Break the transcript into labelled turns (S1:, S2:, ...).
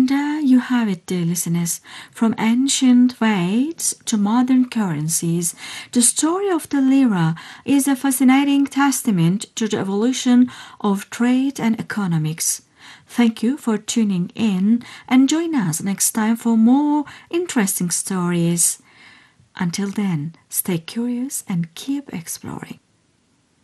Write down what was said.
S1: And there you have it, dear listeners. From ancient faiths to modern currencies, the story of the lira is a fascinating testament to the evolution of trade and economics. Thank you for tuning in and join us next time for more interesting stories. Until then, stay curious and keep exploring.